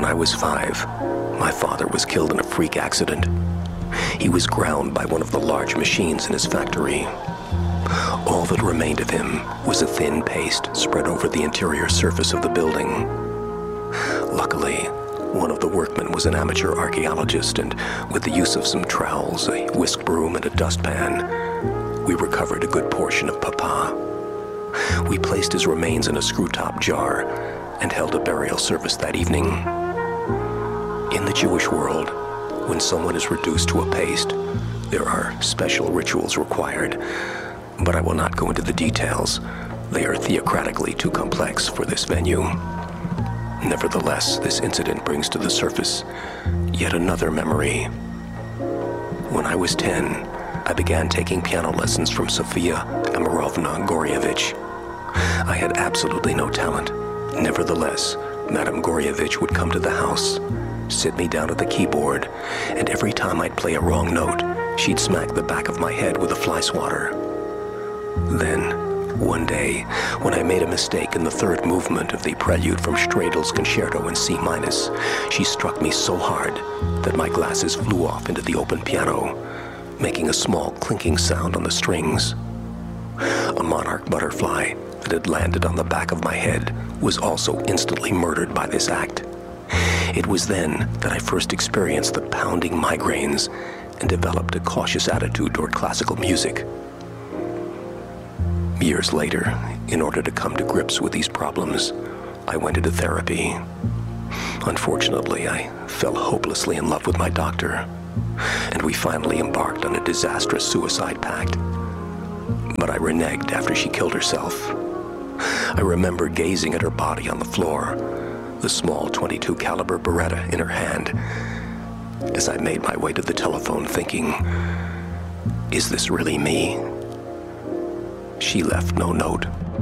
When I was 5, my father was killed in a freak accident. He was ground by one of the large machines in his factory. All that remained of him was a thin paste spread over the interior surface of the building. Luckily, one of the workmen was an amateur archaeologist, and with the use of some trowels, a whisk broom, and a dustpan, we recovered a good portion of Papa. We placed his remains in a screw-top jar and held a burial service that evening. In the Jewish world, when someone is reduced to a paste, there are special rituals required, but I will not go into the details. They are theocratically too complex for this venue. Nevertheless, this incident brings to the surface yet another memory. When I was 10, I began taking piano lessons from Sofia Amirovna Goryevich. I had absolutely no talent. Nevertheless, Madame Goryevich would come to the house, sit me down at the keyboard, and every time I'd play a wrong note, she'd smack the back of my head with a fly swatter. Then, one day, when I made a mistake in the third movement of the prelude from Stradel's Concerto in C minus, she struck me so hard that my glasses flew off into the open piano, making a small clinking sound on the strings. A monarch butterfly that had landed on the back of my head was also instantly murdered by this act. It was then that I first experienced the pounding migraines and developed a cautious attitude toward classical music. Years later, in order to come to grips with these problems, I went into therapy. Unfortunately, I fell hopelessly in love with my doctor, and we finally embarked on a disastrous suicide pact. But I reneged after she killed herself. I remember gazing at her body on the floor, the small .22 caliber Beretta in her hand, as I made my way to the telephone thinking, is this really me? She left no note.